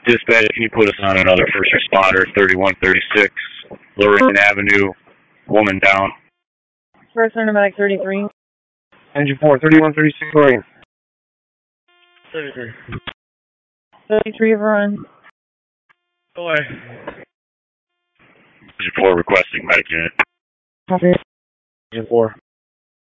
Dispatch, can you put us on another first responder, 3136 Lorraine Avenue, woman down. First Medic 33. Engine 4, 3136 Lorraine. 33. 33 run. Go away. Engine 4 requesting medic unit. Copy. Engine 4.